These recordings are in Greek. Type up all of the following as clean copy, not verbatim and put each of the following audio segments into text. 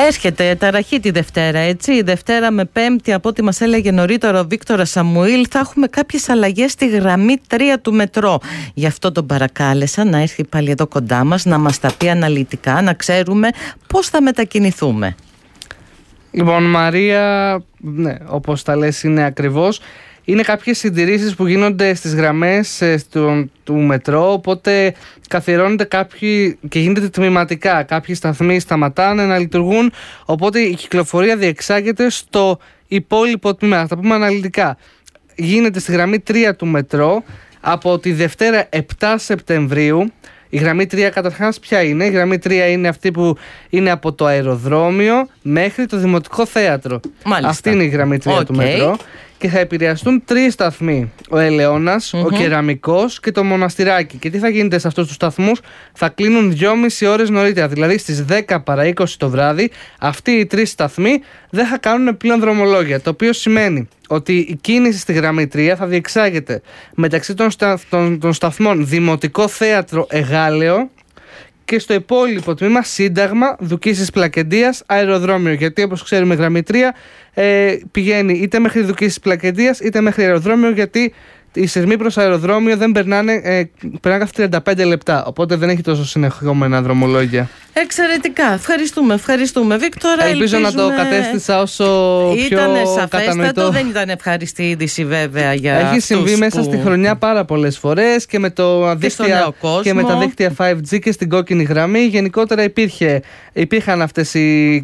Έρχεται ταραχή τη Δευτέρα, έτσι. Η Δευτέρα με Πέμπτη, από ό,τι μας έλεγε νωρίτερα ο Βίκτορας Σαμουήλ, θα έχουμε κάποιες αλλαγές στη γραμμή 3 του μετρό. Γι' αυτό τον παρακάλεσα να έρθει πάλι εδώ κοντά μας, να μας τα πει αναλυτικά, να ξέρουμε πώς θα μετακινηθούμε. Λοιπόν, Μαρία, ναι, όπως τα λες, είναι ακριβώς. Είναι κάποιες συντηρήσεις που γίνονται στις γραμμές του μετρό, οπότε καθιερώνονται κάποιοι και γίνεται τμηματικά. Κάποιοι σταθμοί σταματάνε να λειτουργούν, οπότε η κυκλοφορία διεξάγεται στο υπόλοιπο τμήμα. Θα τα πούμε αναλυτικά. Γίνεται στη γραμμή 3 του μετρό από τη Δευτέρα 7 Σεπτεμβρίου. Η γραμμή 3 καταρχάς ποια είναι? Η γραμμή 3 είναι αυτή που είναι από το αεροδρόμιο μέχρι το Δημοτικό Θέατρο. Μάλιστα. Αυτή είναι η γραμμή 3 του μετρό. Και θα επηρεαστούν 3 σταθμοί. Ο Ελαιώνας, ο Κεραμικός και το Μοναστηράκι. Και τι θα γίνεται σε αυτούς τους σταθμούς? Θα κλείνουν 2,5 ώρες νωρίτερα. Δηλαδή στις 10 παρά 20 το βράδυ, αυτοί οι 3 σταθμοί δεν θα κάνουν πλέον δρομολόγια. Το οποίο σημαίνει ότι η κίνηση στη γραμμή 3 θα διεξάγεται μεταξύ των σταθμών Δημοτικό Θέατρο Εγάλεο και στο υπόλοιπο τμήμα Σύνταγμα, Δουκίσης Πλακεντίας, αεροδρόμιο. Γιατί όπως ξέρουμε, η γραμμή 3 πηγαίνει είτε μέχρι Δουκίσης Πλακεντίας είτε μέχρι αεροδρόμιο, γιατί οι σειρμοί προς αεροδρόμιο δεν περνάνε κάθε 35 λεπτά. Οπότε δεν έχει τόσο συνεχόμενα δρομολόγια. Εξαιρετικά. Ευχαριστούμε Βίκτορα. Ελπίζω να το κατέστησα όσο πιο κατανοητό. Δεν ήταν ευχάριστη είδηση βέβαια για Έχει συμβεί μέσα στη χρονιά πάρα πολλές φορές και με το δίκτυα και με τα δίκτυα 5G και στην κόκκινη γραμμή. Γενικότερα υπήρχαν αυτές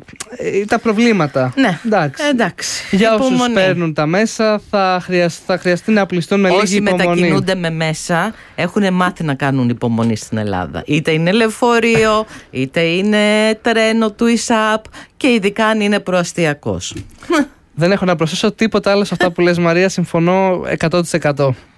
τα προβλήματα. Ναι, εντάξει. Για όσους παίρνουν τα μέσα θα χρειαστεί να απλιστούν με λίγη υπομονή. Όσοι μετακινούνται με μέσα έχουν μάθει να κάνουν υπομονή στην Ελλάδα. Είτε είναι λεωφορείο, είτε είναι τρένο του ΙΣΑΠ και ειδικά αν είναι προαστιακός. Δεν έχω να προσθέσω τίποτα άλλο σε αυτά που λες, Μαρία. Συμφωνώ 100%.